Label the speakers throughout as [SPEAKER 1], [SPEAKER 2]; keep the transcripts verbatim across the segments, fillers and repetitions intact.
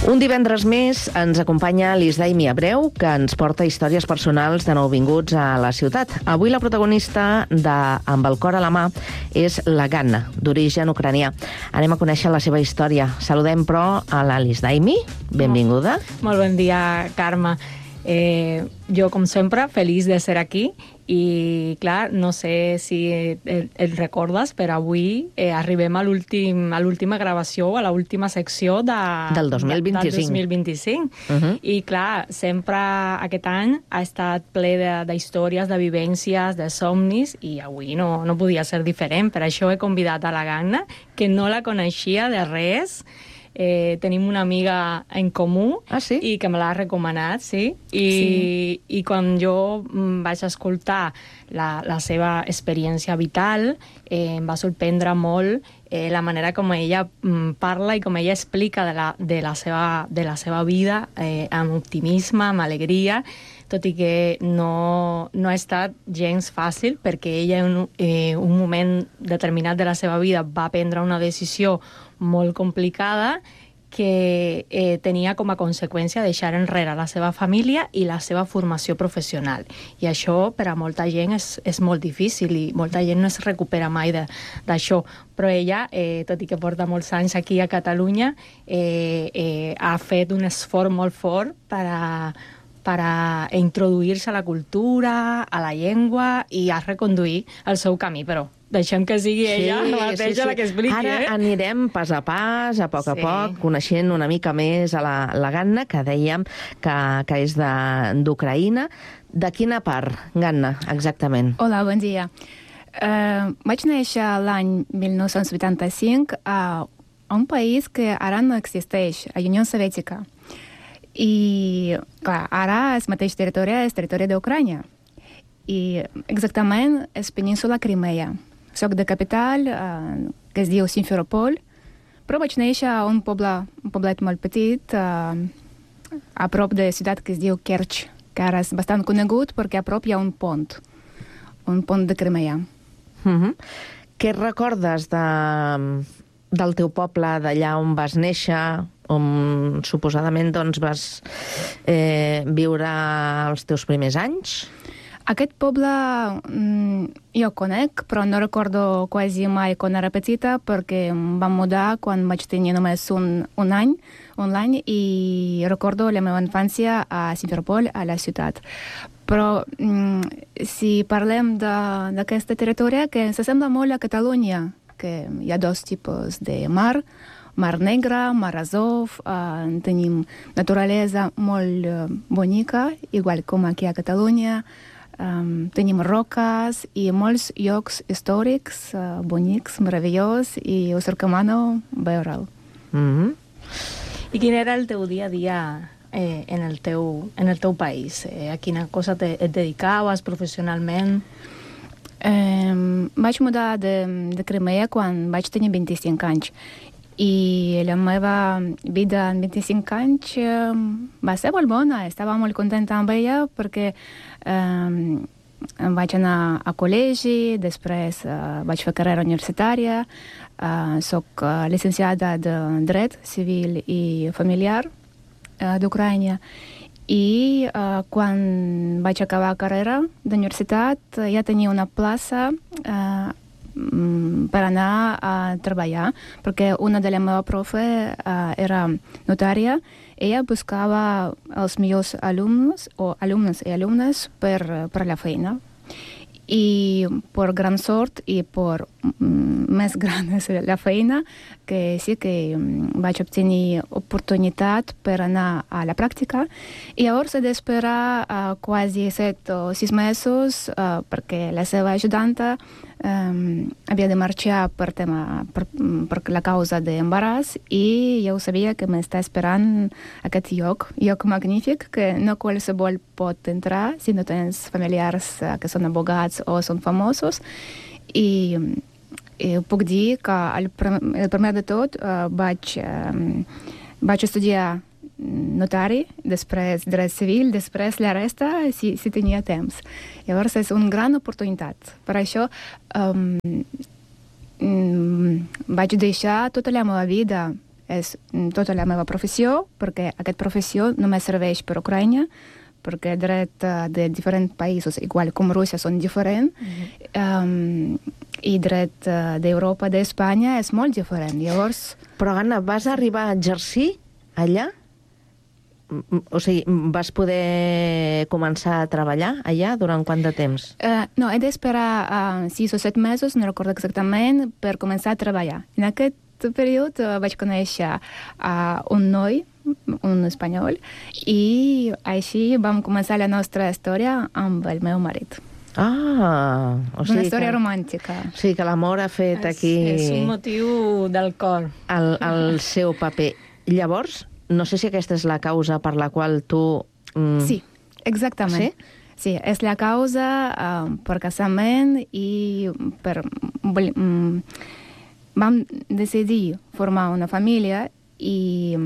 [SPEAKER 1] Un divendres més ens acompanya l'Isdaimi Abreu, que ens porta històries personals de nouvinguts a la ciutat. Avui la protagonista de Amb el cor a la mà és la Ganna, d'origen ucranià. Anem a conèixer la seva història. Saludem, però, a la l'Isdaimi. Benvinguda.
[SPEAKER 2] Molt bon dia, Carme. Eh, jo, com sempre, feliç de ser aquí i, clar, no sé si el, el recordes, però avui eh, arribem a l'última gravació, a l'última secció de,
[SPEAKER 1] del dos mil vint-i-cinc.
[SPEAKER 2] Del dos mil vint-i-cinc. Uh-huh. I, clar, sempre aquest any ha estat ple d'històries, de, de vivències, de somnis, i avui no, no podia ser diferent. Per això he convidat a la Ganna, que no la coneixia de res. Eh, tenim una amiga en comú
[SPEAKER 1] ah, sí?
[SPEAKER 2] i que me l'ha recomanat, sí. I, sí. I quan jo vaig escoltar la, la seva experiència vital, eh, em va sorprendre molt eh, la manera com ella mm, parla i com ella explica de la, de la, seva, de la seva vida eh, amb optimisme, amb alegria, tot i que no, no ha estat gens fàcil, perquè ella en un, eh, un moment determinat de la seva vida va prendre una decisió molt complicada que eh, tenia com a conseqüència deixar enrere la seva família i la seva formació professional. I això per a molta gent és, és molt difícil i molta gent no es recupera mai d'això. Però ella, eh, tot i que porta molts anys aquí a Catalunya, eh, eh, ha fet un esforç molt fort per a per a introduir-se a la cultura, a la llengua i a reconduir el seu camí, però deixem que sigui ella sí, mateixa sí, sí. la que expliqui.
[SPEAKER 1] Ara
[SPEAKER 2] eh?
[SPEAKER 1] anirem pas a pas, a poc a
[SPEAKER 2] sí.
[SPEAKER 1] poc, coneixent una mica més a la, la Ganna, que dèiem que, que és d'Ucraïna. De, de quina part, Ganna, exactament?
[SPEAKER 3] Hola, bon dia. Uh, vaig néixer l'any mil nou-cents vuitanta-cinc a un país que ara no existeix, a Unió Soviètica. I, clar, ara el mateix territori és territori d'Ucrània. I exactament és península Crimea. Soc de capital, eh, que es diu Simferopol, però vaig néixer a un poble, un poblet molt petit, eh, a prop de ciutat que es diu Kerch, que ara és bastant conegut perquè a prop hi ha un pont, un pont de Crimea.
[SPEAKER 1] Uh-huh. Què recordes de, del teu poble, d'allà on vas néixer, on suposadament doncs, vas eh, viure els teus primers anys?
[SPEAKER 3] Aquest poble mm, jo conec, però no recordo quasi mai quan era petita, perquè em vam mudar quan vaig tenir només un, un any, un any, i recordo la meva infància a Simferopol, a la ciutat. Però mm, si parlem d'aquesta territori, que s'assembla molt a Catalunya, que hi ha dos tipus de mar, Mar Negre, Mar Azov, eh, tenim naturalesa molt eh, bonica, igual com aquí a Catalunya, um, tenim roques i molts llocs històrics, uh, bonics, meravellosos, i us recomano veure'l.
[SPEAKER 1] Mm-hmm.
[SPEAKER 2] I quin era el teu dia a dia eh, en, el teu, en el teu país? Eh, a quina cosa te, et dedicaves professionalment?
[SPEAKER 3] Eh, vaig mudar de, de Crimea quan vaig tenir vint-i-cinc anys. I la meva vida en vint-i-cinc anys eh, va ser molt bona, estava molt contenta amb ella perquè eh, vaig anar a col·legi, després eh, vaig fer carrera universitària, eh, soc eh, llicenciada de dret civil i familiar eh, d'Ucrània. I eh, quan vaig acabar carrera d'universitat ja tenia una plaça eh, per anar a treballar, perquè una de la meva profe uh, era notària. Ella buscava els millors alumnes o alumnes i alumnes per, per la feina. I per gran sort i per mm, més gran és la feina, que sí que mm, vaig obtenir oportunitat per anar a la pràctica. I llavors he d'esperar uh, quasi set o sis mesos uh, perquè la seva ajudanta um, havia de marxar per, tema, per, per la causa d'embaràs, i jo sabia que m'està esperant aquest lloc, lloc magnífic que no qualsevol pot entrar si no tens familiars uh, que són abogats o són famosos. I, i puc dir que el, el primer de tot uh, vaig, uh, vaig estudiar notari, després dret civil, després la resta si, si tenia temps. Llavors és una gran oportunitat. Per això um, um, vaig deixar tota la meva vida és tota la meva professió, perquè aquesta professió només serveix per Ucraïna, perquè el dret de diferents països, igual com Rússia, són diferents, mm-hmm. um, i dret d'Europa, d'Espanya, és molt diferent. Llavors...
[SPEAKER 1] Però, Anna, vas arribar a exercir allà? O sigui, vas poder començar a treballar allà durant quant de temps?
[SPEAKER 3] Uh, no, he d'esperar uh, sis o set mesos, no recordo exactament, per començar a treballar. En aquest període uh, vaig conèixer uh, un noi, un espanyol, i així vam començar la nostra història amb el meu marit.
[SPEAKER 1] Ah! O sigui
[SPEAKER 3] una història
[SPEAKER 1] que,
[SPEAKER 3] romàntica.
[SPEAKER 1] O sigui que l'amor ha fet
[SPEAKER 2] és,
[SPEAKER 1] aquí...
[SPEAKER 2] És un motiu del cor.
[SPEAKER 1] El, el seu paper. Llavors, no sé si aquesta és la causa per la qual tu... Mm...
[SPEAKER 3] Sí, exactament. Sí? Sí, és la causa uh, per casament i per... Um, vam decidir formar una família i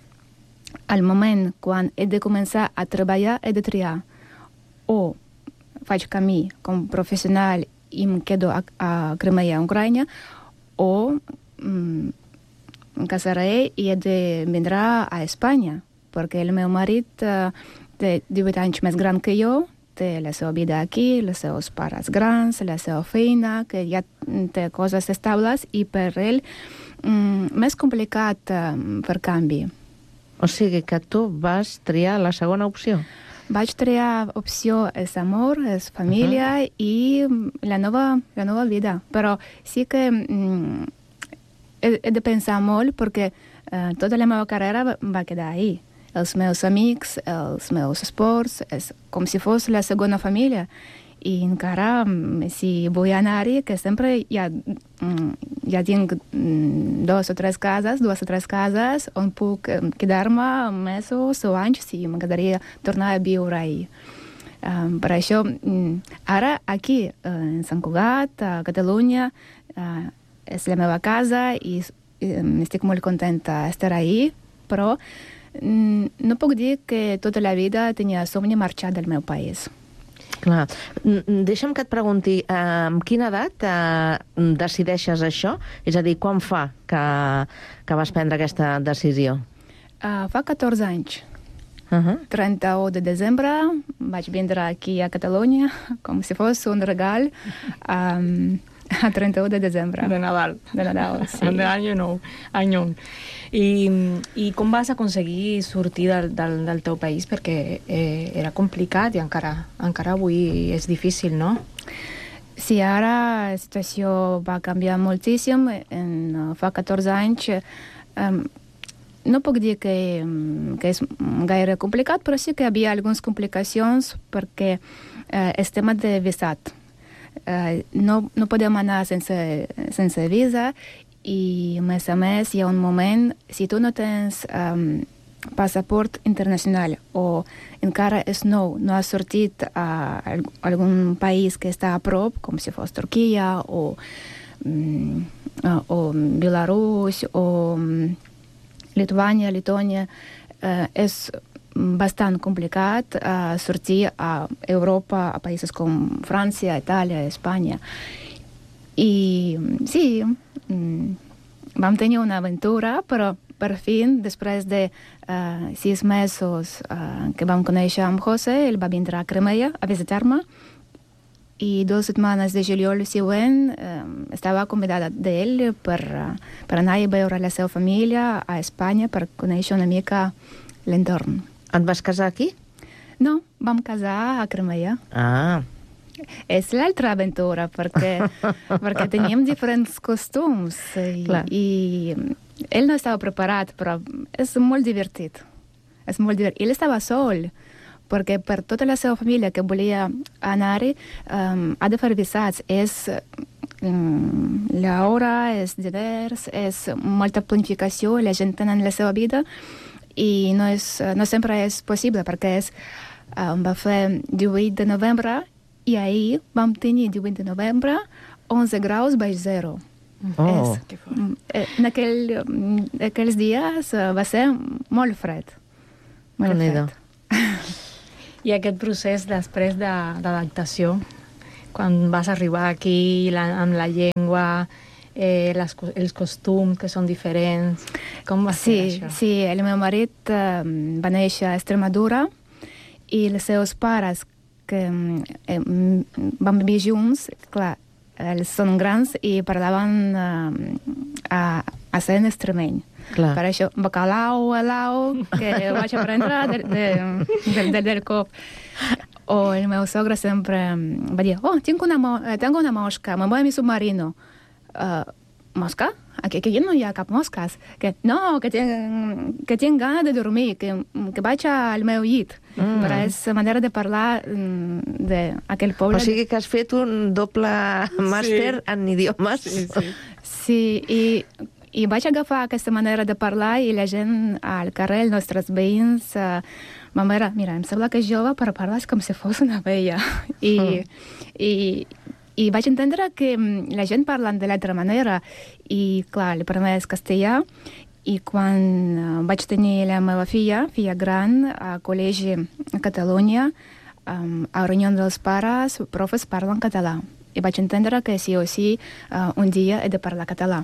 [SPEAKER 3] al moment quan he de començar a treballar he de triar o faig camí com professional i em quedo a, a Crimea, Ucraïna, o um, em casaré i he de vindre a Espanya, perquè el meu marit uh, té divuit anys més gran que jo, té la seva vida aquí, els seus pares grans, la seva feina, que ja té coses estables, i per ell um, més complicat um, per canvi.
[SPEAKER 1] O sigui que tu vas triar la segona opció.
[SPEAKER 3] Vaig triar opció és amor, és família uh-huh. i la nova, la nova vida. Però sí que um, he, he de pensar molt perquè uh, tota la meva carrera va, va quedar ahí. Els meus amics, els meus esports, és com si fos la segona família. I encara, si vull anar-hi, que sempre ja, ja tinc dos o tres cases, dues o tres cases on puc quedar-me mesos o anys si m'agradaria tornar a viure ahí. Um, per això, ara aquí, en Sant Cugat, a Catalunya, uh, és la meva casa i um, estic molt contenta d'estar ahí, però um, no puc dir que tota la vida tenia somni marxar del meu país.
[SPEAKER 1] Clar. Deixa'm que et pregunti, eh, amb quina edat eh, decideixes això? És a dir, quan fa que, que vas prendre aquesta decisió?
[SPEAKER 3] Uh, fa catorze anys.
[SPEAKER 1] Uh-huh.
[SPEAKER 3] trenta-u de desembre vaig vindre aquí a Catalunya com si fos un regal um, a trenta-u de desembre.
[SPEAKER 2] De Nadal.
[SPEAKER 3] De Nadal, sí.
[SPEAKER 2] De any nou, any nou. I, I com vas aconseguir sortir del, del, del teu país? Perquè eh, era complicat i encara, encara avui és difícil, no?
[SPEAKER 3] Sí, ara la situació va canviar moltíssim. En, uh, fa catorze anys um, no puc dir que, que és gaire complicat, però sí que hi havia algunes complicacions perquè uh, és tema de visat. Uh, no, no podem anar sense, sense visa i, a més a més, hi ha un moment, si tu no tens um, passaport internacional o encara és nou, no has sortit a algun país que està a prop, com si fos Turquia o, um, o Belarus o um, Lituània, Letònia, uh, és bastant complicat uh, sortir a Europa, a països com França, Itàlia, Espanya. I sí, um, vam tenir una aventura, però per fi, després de uh, sis mesos uh, que vam conèixer amb José, ell va vindre a Crimea a visitar-me i dues setmanes de juliol següent um, estava convidada d'ell per, uh, per anar a veure la seva família a Espanya per conèixer una mica l'entorn.
[SPEAKER 1] Et vas casar aquí?
[SPEAKER 3] No, vam casar a Crimea.
[SPEAKER 1] Ah.
[SPEAKER 3] És l'altra aventura, perquè, perquè teníem diferents costums i, i ell no estava preparat, però és molt divertit. És molt divertit. Ell estava sol, perquè per tota la seva família que volia anar-hi um, ha de fer visats. És um, l'hora, és diners, és molta planificació, la gent tenen la seva vida i no, és, no sempre és possible, perquè és, um, va fer divuit de novembre i ahir vam tenir divuit de novembre onze graus baix zero.
[SPEAKER 1] Oh.
[SPEAKER 3] És, en aquell, aquells dies va ser molt fred. Molt fred.
[SPEAKER 2] I aquest procés després de, d'adaptació, quan vas arribar aquí la, amb la llengua, eh, les, els costums que són diferents. Com va
[SPEAKER 3] sí,
[SPEAKER 2] ser això?
[SPEAKER 3] Sí, el meu marit eh, va néixer a Extremadura i els seus pares que eh, van vivir junts, clar, ells són grans i parlaven eh, a, a ser en extremeny.
[SPEAKER 1] Clar.
[SPEAKER 3] Per això, bacalao, alau, que vaig aprendre de, de, de, de, del cop. O el meu sogre sempre va dir, oh, tengo una, mo tengo una mosca, me voy a mi submarino. Uh, ¿Mosca? Aquí, aquí no hi ha cap mosques. Que, no, que tinc, que tinc gana de dormir, que, que vaig al meu llit. Mm. Però és manera de parlar d'aquell poble.
[SPEAKER 1] O sigui que has fet un doble màster sí. en idiomes.
[SPEAKER 2] Sí, sí.
[SPEAKER 3] Sí, i, i vaig agafar aquesta manera de parlar i la gent al carrer, els nostres veïns, uh, ma mare, mira, em sembla que és jove, però parles com si fos una vella. I, mm. i, i vaig entendre que la gent parla de l'altra manera. I, clar, el primer és castellà. I quan vaig tenir la meva filla, filla gran, a col·legi a Catalunya, um, a reunió dels pares, profes parlen català. I vaig entendre que sí o sí uh, un dia he de parlar català.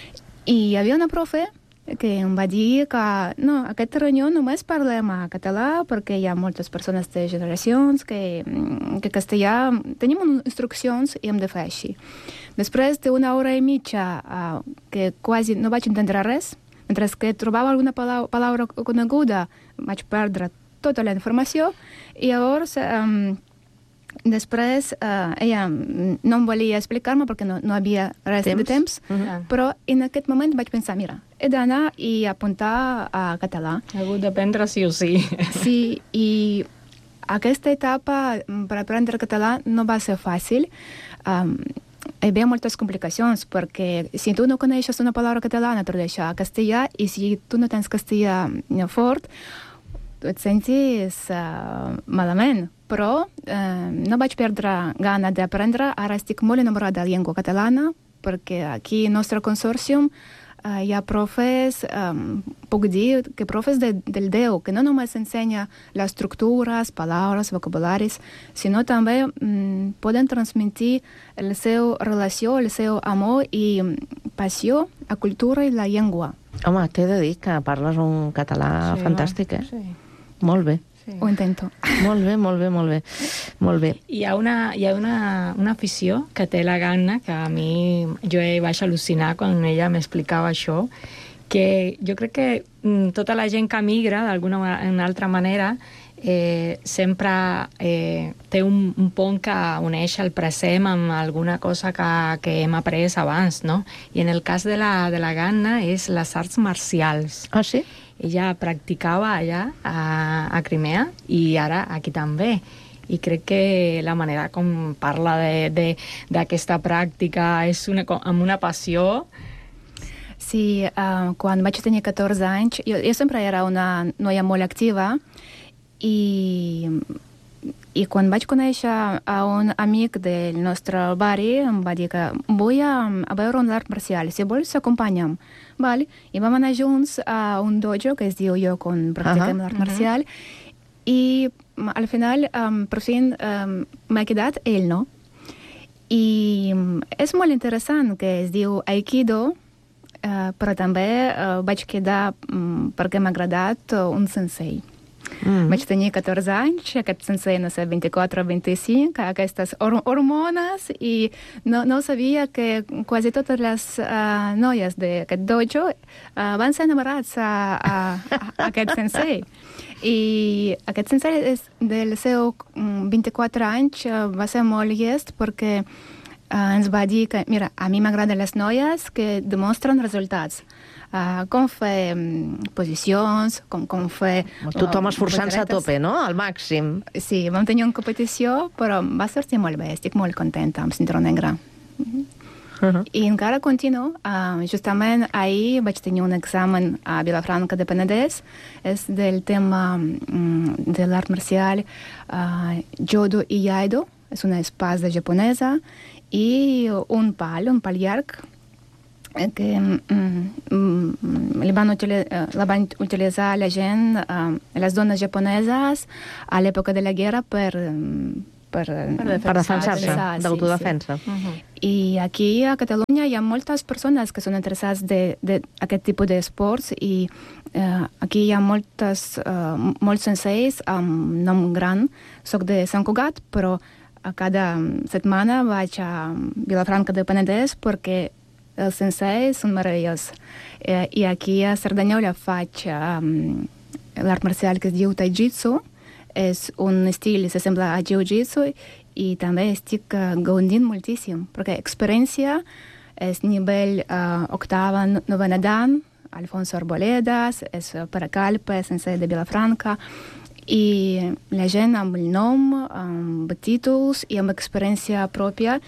[SPEAKER 3] I hi havia una profe que em va dir que no, a aquesta reunió només parlem a català perquè hi ha moltes persones de generacions que, que castellà tenim instruccions i hem de fer així. Després d'una hora i mitja uh, que quasi no vaig entendre res, mentre que trobava alguna paraula coneguda vaig perdre tota la informació i llavors um, després uh, ella no em volia explicar-me perquè no, no havia res temps? de temps, uh-huh. però en aquest moment vaig pensar, mira, he d'anar i apuntar a català.
[SPEAKER 2] He hagut d'aprendre sí o sí.
[SPEAKER 3] Sí, i aquesta etapa per aprendre català no va ser fàcil. Um, hi havia moltes complicacions perquè si tu no coneixes una paraula catalana t'ho deixa a castellà i si tu no tens castellà fort et sentis uh, malament. Però eh, no vaig perdre gana d'aprendre. Ara estic molt enamorada de la llengua catalana perquè aquí al nostre consòrcium eh, hi ha profes, eh, puc dir que profes de, del Déu, que no només ensenya les estructures, paraules, vocabularis, sinó també mm, poden transmetre la seva relació, el seu amor i passió a cultura i la llengua.
[SPEAKER 1] Home, t'he de dir que parles un català sí, fantàstic, eh?
[SPEAKER 2] Sí.
[SPEAKER 1] Molt bé.
[SPEAKER 3] Sí. Ho intento.
[SPEAKER 1] Molt bé, molt bé, molt bé. Molt bé.
[SPEAKER 2] Hi ha, una, hi ha una, una afició que té la Ganna, que a mi jo vaig al·lucinar quan ella m'explicava això, que jo crec que mm, tota la gent que migra d'alguna una altra manera eh, sempre eh, té un, un pont que uneix el present amb alguna cosa que, que hem après abans, no? I en el cas de la, de la Ganna és les arts marcials.
[SPEAKER 1] Ah, sí?
[SPEAKER 2] Ella practicava allà a, a Crimea i ara aquí també. I crec que la manera com parla d'aquesta pràctica és una, amb una passió.
[SPEAKER 3] Sí, uh, quan vaig tenir catorze anys, jo, jo sempre era una noia molt activa i, i quan vaig conèixer a un amic del nostre barri em va dir que vull a, a veure un art marcial, si vols acompanya'm. Vale. I vam anar junts a un dojo que es diu lloc on practiquem uh-huh. l'art marcial uh-huh. i al final um, per fi um, m'ha quedat ell, no? I és molt interessant que es diu Aikido, uh, però també uh, vaig quedar um, perquè m'ha agradat uh, un sensei. Mm. Vaig tenir catorze anys, aquest sensei, no sé, vint-i-quatre o vint-i-cinc, aquestes hor hormones, i no, no sabia que quasi totes les uh, noies d'aquest dojo uh, van ser enamorats a, a, a, a aquest sensei. I aquest sensei és del seu vint-i-quatre anys uh, va ser molt llest perquè uh, ens va dir que, mira, a mi m'agraden les noies que demostren resultats. Uh, com fer um, posicions, com, com fer...
[SPEAKER 1] Tothom uh, esforçant-se a tope, no? Al màxim.
[SPEAKER 3] Sí, vam tenir una competició, però va sortir molt bé. Estic molt contenta amb cinturó negre. Uh-huh. Uh-huh. I encara continuo. Uh, justament ahir vaig tenir un examen a Vilafranca de Penedès. És del tema um, de l'art marcial uh, Jodo i Iaido. És una espasa japonesa i un pal, un pal llarg, que mm, mm, li van utilitzar, la van utilitzar la gent, uh, les dones japoneses a l'època de la guerra per, um, per,
[SPEAKER 1] per defensar-se, d'autodefensa.
[SPEAKER 3] Sí, sí. Uh-huh. I aquí a Catalunya hi ha moltes persones que són interessades d'aquest tipus d'esports i eh, aquí hi ha moltes, uh, molts senseis amb nom gran. Soc de Sant Cugat, però a cada setmana vaig a Vilafranca del Penedès perquè els senseis són meravellosos. Eh, I aquí a Cerdanyola faig um, l'art marcial que es diu Taijitsu. És un estil que s'assembla a Jiu-Jitsu i també estic uh, gaudint moltíssim, perquè experiència és nivell uh, octava, novena dan, Alfonso Arboledas, és per a Calpe, sensei de Vilafranca, i la gent amb el nom, amb títols i amb experiència pròpia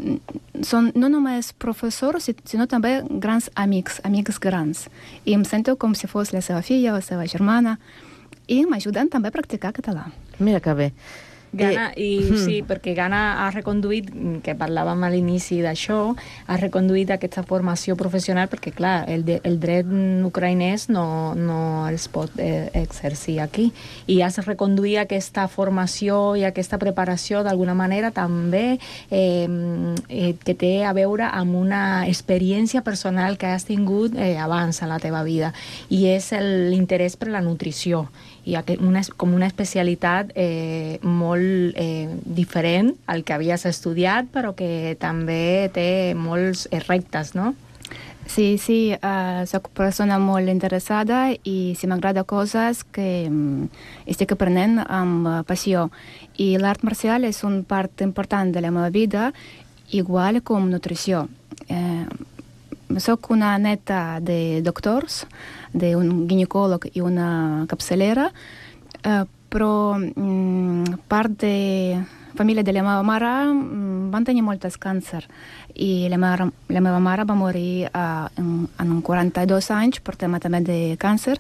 [SPEAKER 3] són no només professors, sinó també grans amics, amics grans. I em sento com si fos la seva filla o la seva germana i m'ajuden també a practicar català.
[SPEAKER 1] Mira que bé.
[SPEAKER 2] Gana, i sí, perquè Gana ha reconduït, que parlàvem a l'inici d'això, ha reconduït aquesta formació professional perquè, clar, el, de, el dret ucraïnès no, no es pot eh, exercir aquí. I has reconduït aquesta formació i aquesta preparació d'alguna manera també eh, eh, que té a veure amb una experiència personal que has tingut eh, abans a la teva vida. I és l'interès per la nutrició. I una, com una especialitat eh, molt eh, diferent al que havies estudiat, però que també té molts reptes, no?
[SPEAKER 3] Sí, sí, uh, soc persona molt interessada i si m'agrada coses que um, estic aprenent amb uh, passió. I l'art marcial és una part important de la meva vida, igual com nutrició. Eh, soc una neta de doctors, d'un ginecòleg i una capçalera, eh, però mm, part de família de la meva mare mm, van tenir moltes càncer i la meva, la meva mare va morir uh, en, en quaranta-dos anys per tema també de càncer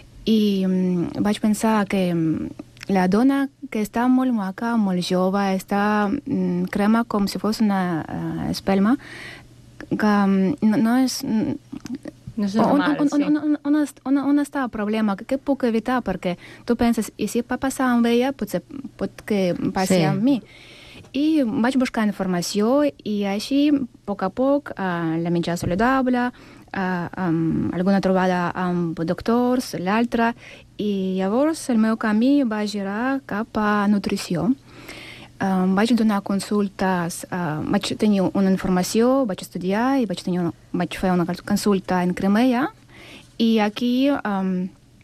[SPEAKER 3] i mm, vaig pensar que la dona que està molt maca, molt jove, està mm, crema com si fos una uh, espelma, que no, no és...
[SPEAKER 2] No és normal,
[SPEAKER 3] on, on,
[SPEAKER 2] sí.
[SPEAKER 3] On, on, on, on, on està el problema? Què puc evitar? Perquè tu penses, i si va passar amb ella, potser pot que passi sí. amb mi. I vaig buscar informació i així, a poc a poc, uh, la menjar saludable, uh, um, alguna trobada amb doctors, l'altra, i llavors el meu camí va girar cap a nutrició. Um, vaig donar consultes, uh, vaig tenir una informació, vaig estudiar i vaig, tenir una, vaig fer una consulta en Crimea i aquí um,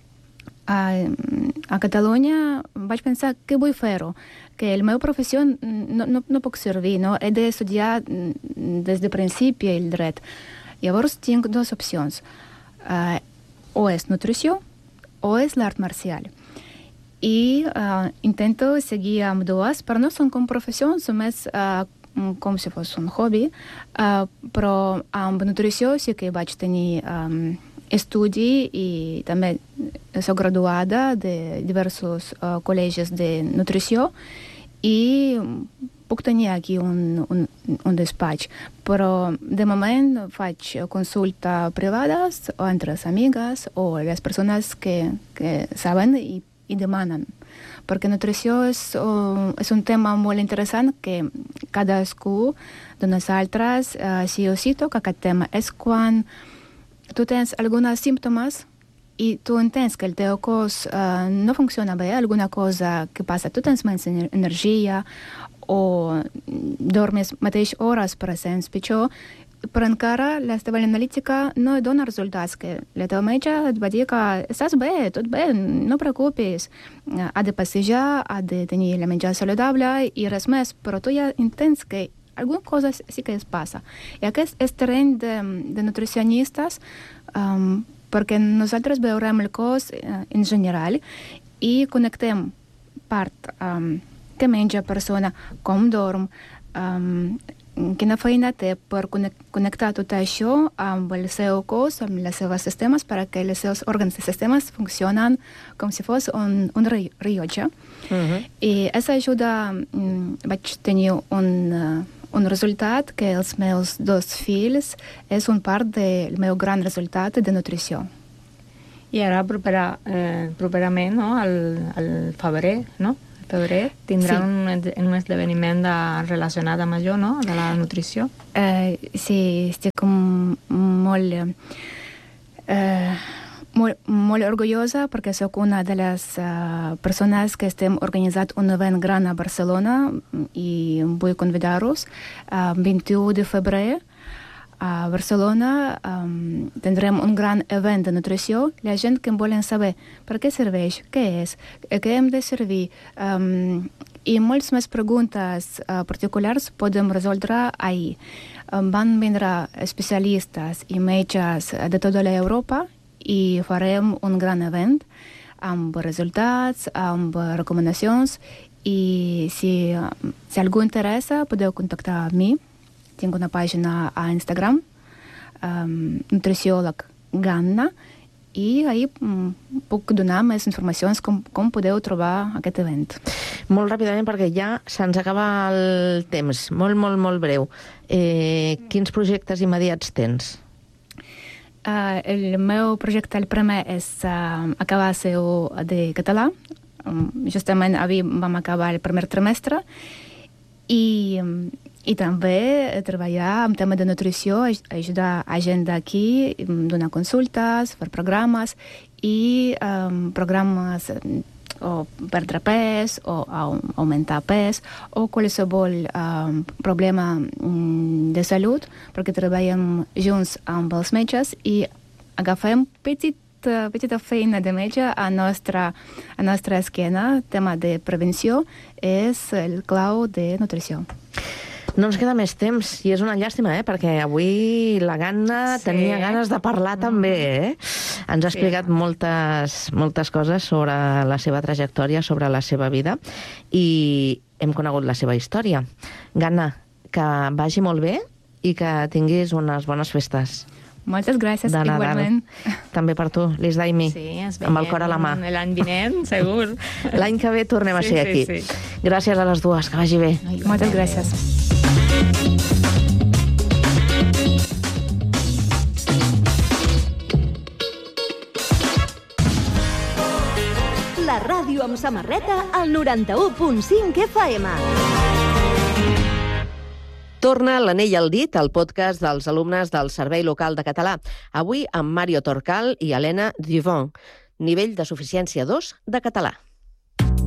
[SPEAKER 3] a, a Catalunya vaig pensar què vull fer-ho, que la meva professió no, no, no puc servir, no? He d'estudiar des de principi el dret. Llavors tinc dues opcions, uh, o és nutrició o és l'art marcial. I uh, intento seguir amb dues, però no són com professió, són més uh, com si fos un hobby, uh, però amb nutrició sí que vaig tenir um, estudi i també soc graduada de diversos uh, col·legis de nutrició i puc tenir aquí un, un, un despatx, però de moment faig consultes privades o entre les amigues o les persones que, que saben i i demanen, perquè nutrició és, uh, és un tema molt interessant que cadascú de nosaltres uh, sí o sí toca aquest tema. És quan tu tens alguns símptomes i tu entens que el teu cos uh, no funciona bé, alguna cosa que passa, tu tens menys energia o dormes mateix hores, per exemple, pitjor, però encara la teva analítica no et dona resultats, que la teva metge et va dir que estàs bé, tot bé, no preocupis, ha de passejar, ha de tenir la menjar saludable i res més, però tu ja entens que alguna cosa sí que es passa. I aquest és terreny de, de nutricionistes um, perquè nosaltres veurem el cos uh, en general i connectem part um, que menja persona, com dorm, um, quina feina té per connectar tot això amb el seu cos, amb els seus sistemes, perquè els seus òrgans i sistemes funcionen com si fos un, un rellotge. Uh-huh. I aquesta ajuda um, vaig tenir un, uh, un resultat que els meus dos fills és un part del meu gran resultat de nutrició.
[SPEAKER 2] I ara propera, eh, properament, no? al, al febrer, no? febrer, tindran
[SPEAKER 3] Sí.
[SPEAKER 2] un, un esdeveniment de, relacionat amb això, no?, de la nutrició.
[SPEAKER 3] Eh, sí, estic molt, eh, molt, molt orgullosa perquè sóc una de les uh, persones que estem organitzant un event gran a Barcelona i vull convidar-vos. Uh, vint-i-u de febrer a Barcelona um, tindrem un gran event de nutrició. La gent que volen saber per què serveix, què és, què hem de servir, um, i moltes més preguntes uh, particulars podem resoldre ahir. Um, van vindre especialistes i metges de tota l'Europa i farem un gran event amb resultats, amb recomanacions, i si, si algú interessa podeu contactar amb mi. Tinc una pàgina a Instagram, um, nutriòleg Ganna, i ahir um, puc donar més informacions com, com podeu trobar aquest event.
[SPEAKER 1] Molt ràpidament, perquè ja se'ns acaba el temps. Molt, molt, molt breu. Eh, quins projectes immediats tens?
[SPEAKER 3] Uh, el meu projecte, el primer, és uh, acabar seu de català. Um, justament avui vam acabar el primer trimestre. I... Um, I també treballar amb tema de nutrició, ajudar a gent d'aquí, donar consultes, fer programes i um, programes o perdre pes o augmentar pes o qualsevol um, problema um, de salut, perquè treballem junts amb els metges i agafem petit petita feina de metge a nostra, a nostra esquena. Tema de prevenció és el clau de nutrició.
[SPEAKER 1] No ens queda més temps, i és una llàstima, eh? Perquè avui la Ganna sí. tenia ganes de parlar mm. també, eh? Ens ha explicat sí. moltes, moltes coses sobre la seva trajectòria, sobre la seva vida, i hem conegut la seva història. Ganna, que vagi molt bé i que tinguis unes bones festes.
[SPEAKER 3] Moltes gràcies, igualment.
[SPEAKER 1] També per tu, Liz Daimi,
[SPEAKER 2] sí,
[SPEAKER 1] amb el cor a la mà.
[SPEAKER 2] L'any vinent, segur.
[SPEAKER 1] L'any que ve tornem
[SPEAKER 2] sí,
[SPEAKER 1] a ser
[SPEAKER 2] sí,
[SPEAKER 1] aquí.
[SPEAKER 2] Sí.
[SPEAKER 1] Gràcies a les dues, que vagi bé.
[SPEAKER 3] Ai, moltes gràcies.
[SPEAKER 4] La ràdio amb samarreta al noranta-u punt cinc F M.
[SPEAKER 1] Torna l'Anell al dit, el podcast dels alumnes del Servei Local de Català. Avui amb Mario Torcal i Helena Duvon. Nivell de suficiència dos de català.